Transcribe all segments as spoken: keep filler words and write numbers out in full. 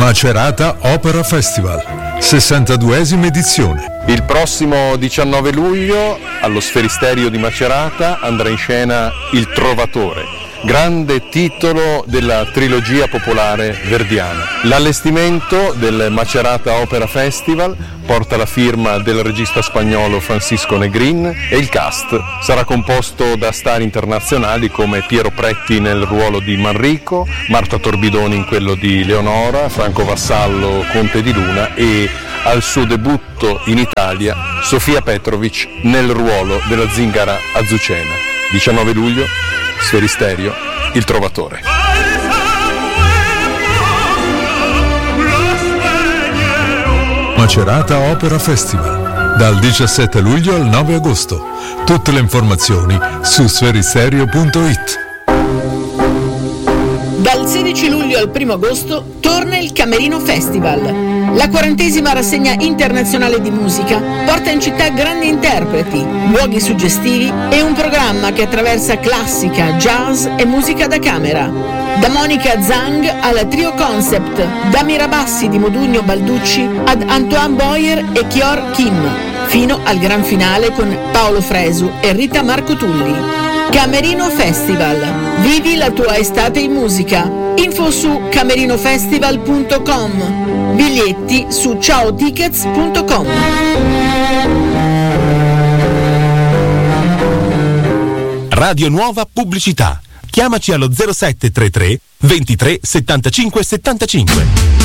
Macerata Opera Festival, sessantaduesima edizione. Il prossimo diciannove luglio allo Sferisterio di Macerata andrà in scena Il Trovatore, grande titolo della trilogia popolare verdiana. L'allestimento del Macerata Opera Festival porta la firma del regista spagnolo Francisco Negrin e il cast sarà composto da star internazionali come Piero Pretti nel ruolo di Manrico, Marta Torbidoni in quello di Leonora, Franco Vassallo Conte di Luna e al suo debutto in Italia Sofia Petrovic nel ruolo della zingara Azucena. diciannove luglio, Sferisterio, Il Trovatore. Macerata Opera Festival, dal diciassette luglio al nove agosto. Tutte le informazioni su sferisterio punto it. Dal sedici luglio al primo agosto torna il Camerino Festival. La quarantesima rassegna internazionale di musica porta in città grandi interpreti, luoghi suggestivi e un programma che attraversa classica, jazz e musica da camera. Da Monica Zhang al Trio Concept, da Mirabassi di Modugno Balducci ad Antoine Boyer e Kior Kim, fino al gran finale con Paolo Fresu e Rita Marco Tulli. Camerino Festival. Vivi la tua estate in musica. Info su camerinofestival punto com. Biglietti su ciao tickets punto com. Radio Nuova Pubblicità. Chiamaci allo zero sette tre tre ventitré settantacinque settantacinque.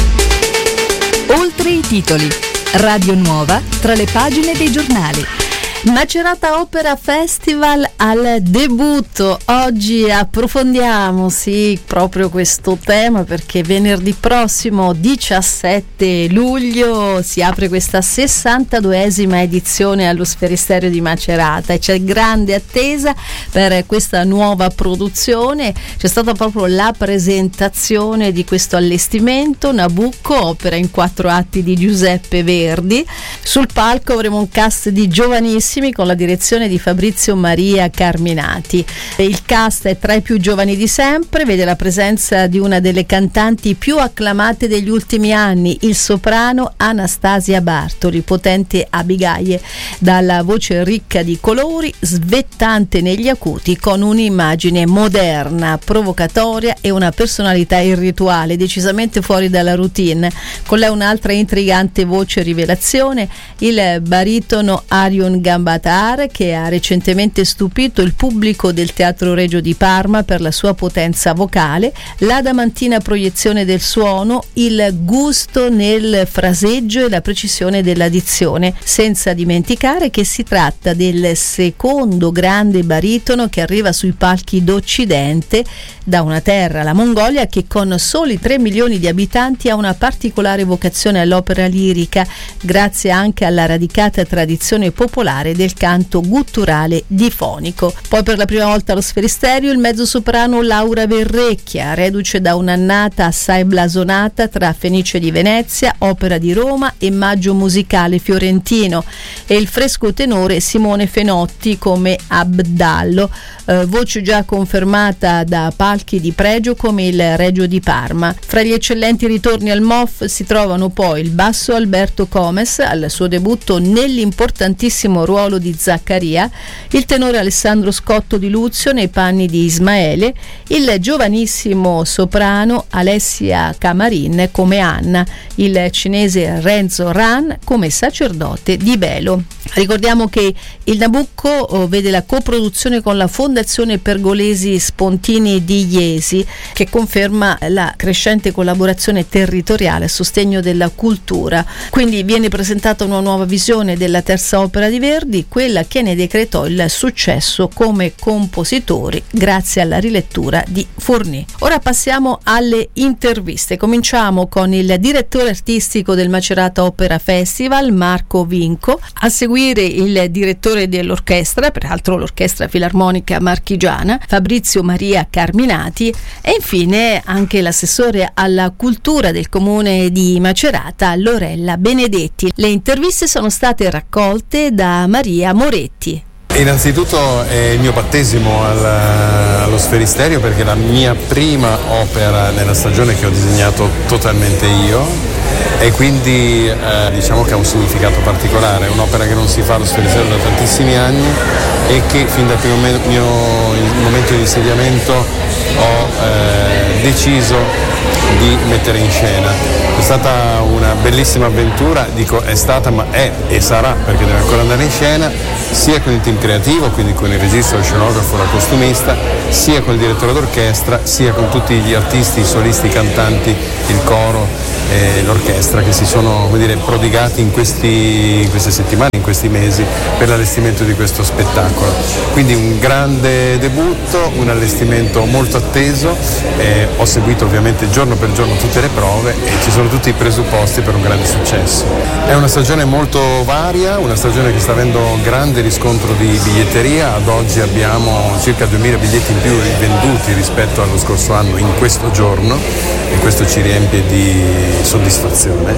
Oltre i titoli. Radio Nuova tra le pagine dei giornali. Macerata Opera Festival al debutto. Oggi approfondiamo sì proprio questo tema, perché venerdì prossimo diciassette luglio si apre questa sessantaduesima edizione allo Sferisterio di Macerata e c'è grande attesa per questa nuova produzione. C'è stata proprio la presentazione di questo allestimento Nabucco, opera in quattro atti di Giuseppe Verdi. Sul palco avremo un cast di giovanissimi con la direzione di Fabrizio Maria Carminati. Il cast è tra i più giovani di sempre, vede la presenza di una delle cantanti più acclamate degli ultimi anni, il soprano Anastasia Bartoli, potente Abigail, dalla voce ricca di colori, svettante negli acuti, con un'immagine moderna, provocatoria e una personalità irrituale, decisamente fuori dalla routine. Con lei un'altra intrigante voce rivelazione, il baritono Arion Gambatar, che ha recentemente stupito il pubblico del Teatro Regio di Parma per la sua potenza vocale, l'adamantina proiezione del suono, il gusto nel fraseggio e la precisione della dizione, senza dimenticare che si tratta del secondo grande baritono che arriva sui palchi d'Occidente da una terra, la Mongolia, che con soli tre milioni di abitanti ha una particolare vocazione all'opera lirica, grazie anche alla radicata tradizione popolare del canto gutturale difonico. Poi per la prima volta allo Sferisterio il mezzosoprano Laura Verrecchia, reduce da un'annata assai blasonata tra Fenice di Venezia, Opera di Roma e Maggio musicale fiorentino, e il fresco tenore Simone Fenotti come Abdallo, eh, voce già confermata da palchi di pregio come il Regio di Parma. Fra gli eccellenti ritorni al M O F si trovano poi il basso Alberto Comes al suo debutto nell'importantissimo ruolo di Zaccaria, il tenore Alessandro Scotto di Luzio nei panni di Ismaele, il giovanissimo soprano Alessia Camarin come Anna, il cinese Renzo Ran come sacerdote di Belo. Ricordiamo che il Nabucco vede la coproduzione con la Fondazione Pergolesi Spontini di Iesi, che conferma la crescente collaborazione territoriale a sostegno della cultura. Quindi viene presentata una nuova visione della terza opera di Verdi, quella che ne decretò il successo come compositori grazie alla rilettura di Fournier. Ora passiamo alle interviste. Cominciamo con il direttore artistico del Macerata Opera Festival, Marco Vinco, a seguire il direttore dell'orchestra, peraltro l'Orchestra Filarmonica Marchigiana, Fabrizio Maria Carminati, e infine anche l'assessore alla cultura del comune di Macerata, Lorella Benedetti. Le interviste sono state raccolte da Maria Moretti. Innanzitutto è il mio battesimo al, allo Sferisterio, perché è la mia prima opera nella stagione che ho disegnato totalmente io, e quindi eh, diciamo che ha un significato particolare. È un'opera che non si fa allo Sferisterio da tantissimi anni e che fin dal primo mio, il momento di insediamento ho eh, deciso di mettere in scena. È stata una bellissima avventura, dico è stata, ma è e sarà, perché deve ancora andare in scena, sia con il team creativo, quindi con il regista, lo scenografo, la costumista, sia con il direttore d'orchestra, sia con tutti gli artisti, i solisti, i cantanti, il coro e l'orchestra che si sono, come dire, prodigati in, questi, in queste settimane, in questi mesi per l'allestimento di questo spettacolo. Quindi un grande debutto, un allestimento molto atteso, eh, ho seguito ovviamente giorno per giorno tutte le prove e ci sono tutti i presupposti per un grande successo. È una stagione molto varia, una stagione che sta avendo grande riscontro di biglietteria. Ad oggi abbiamo circa duemila biglietti in più venduti rispetto allo scorso anno in questo giorno, e questo ci riempie di soddisfazione.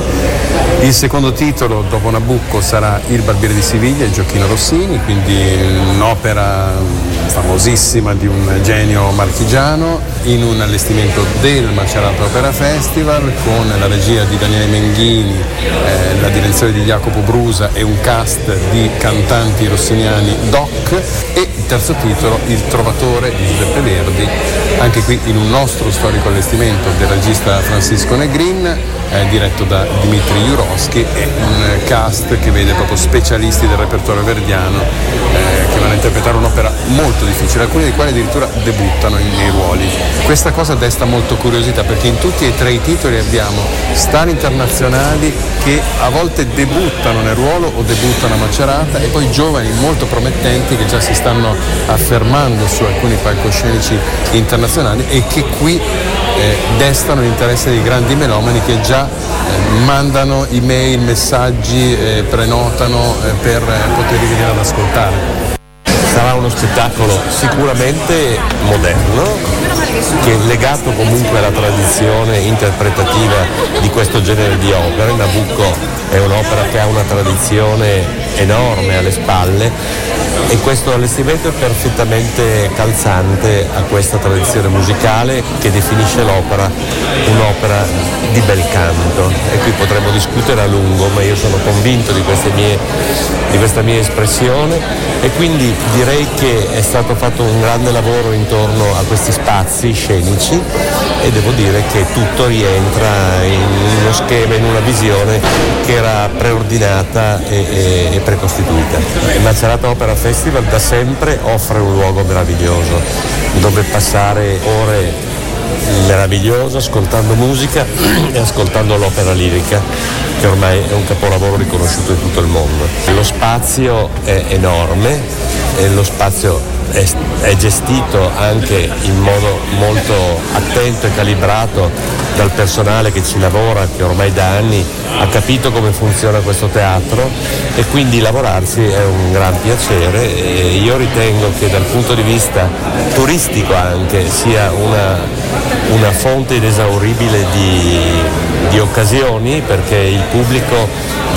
Il secondo titolo dopo Nabucco sarà Il Barbiere di Siviglia di Gioacchino Rossini, quindi un'opera famosissima di un genio marchigiano in un allestimento del Macerata Opera Festival, con la regia di Daniele Menghini, eh, la direzione di Jacopo Brusa e un cast di cantanti rossiniani doc. E il terzo titolo, Il Trovatore di Giuseppe Verdi, anche qui in un nostro storico allestimento del regista Francisco Negrin, eh, diretto da Dmitry Jurovsky, e un cast che vede proprio specialisti del repertorio verdiano eh, che vanno a interpretare un'opera molto difficile, alcuni dei quali addirittura debuttano nei ruoli. Questa cosa desta molto curiosità, perché in tutti e tre i titoli abbiamo star internazionali che a volte debuttano nel ruolo o debuttano a Macerata, e poi giovani molto promettenti che già si stanno affermando su alcuni palcoscenici internazionali e che qui eh, destano l'interesse dei grandi melomani che già eh, mandano email, messaggi, eh, prenotano eh, per eh, poter venire ad ascoltare. Sarà uno spettacolo sicuramente moderno, che è legato comunque alla tradizione interpretativa di questo genere di opere. Nabucco è un'opera che ha una tradizione enorme alle spalle, e questo allestimento è perfettamente calzante a questa tradizione musicale che definisce l'opera un'opera di bel canto. E qui potremmo discutere a lungo, ma io sono convinto di, queste mie, di questa mia espressione, e quindi direi che è stato fatto un grande lavoro intorno a questi spazi scenici, e devo dire che tutto rientra in uno schema, in una visione che era preordinata e, e, e precostituita. Il Macerata Opera Festival da sempre offre un luogo meraviglioso dove passare ore meravigliose ascoltando musica e ascoltando l'opera lirica, che ormai è un capolavoro riconosciuto in tutto il mondo. Lo spazio è enorme e lo spazio è, è gestito anche in modo molto attento e calibrato dal personale che ci lavora, che ormai da anni ha capito come funziona questo teatro, e quindi lavorarci è un gran piacere. E io ritengo che dal punto di vista turistico anche sia una, una fonte inesauribile di, di occasioni, perché il pubblico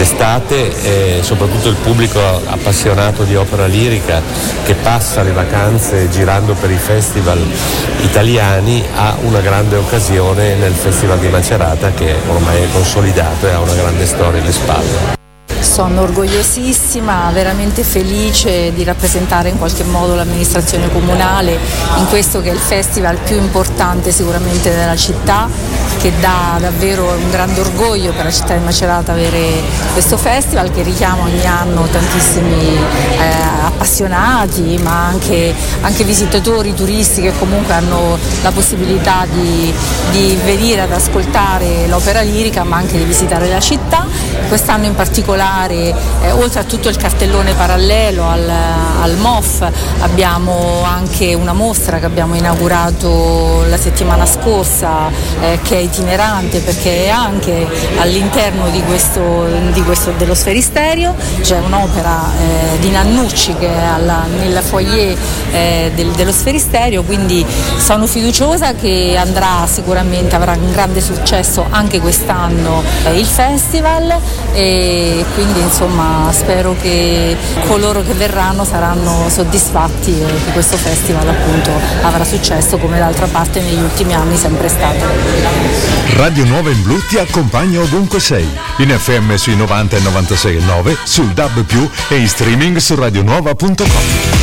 d'estate, e soprattutto il pubblico appassionato di opera lirica che passa le vacanze girando per i festival italiani, ha una grande occasione nel Festival di Macerata, che ormai è consolidato e ha una grande storia alle spalle. Sono orgogliosissima, veramente felice di rappresentare in qualche modo l'amministrazione comunale in questo che è il festival più importante sicuramente della città, che dà davvero un grande orgoglio per la città di Macerata avere questo festival, che richiama ogni anno tantissimi eh, appassionati, ma anche, anche visitatori, turisti che comunque hanno la possibilità di, di venire ad ascoltare l'opera lirica, ma anche di visitare la città. Quest'anno in particolare, eh, oltre a tutto il cartellone parallelo al, al M O F, abbiamo anche una mostra che abbiamo inaugurato la settimana scorsa, eh, che è itinerante, perché è anche all'interno di questo, di questo dello Sferisterio. C'è un'opera eh, di Nannucci che è alla, nel foyer eh, del, dello Sferisterio, quindi quindi sono fiduciosa che andrà sicuramente, avrà un grande successo anche quest'anno eh, il festival, e quindi insomma spero che coloro che verranno saranno soddisfatti e che questo festival appunto avrà successo come d'altra parte negli ultimi anni sempre stato. Radio Nuova in Blu ti accompagna ovunque sei, in F M sui novanta e novantasei e nove, sul D A B più, e in streaming su radionuova punto com.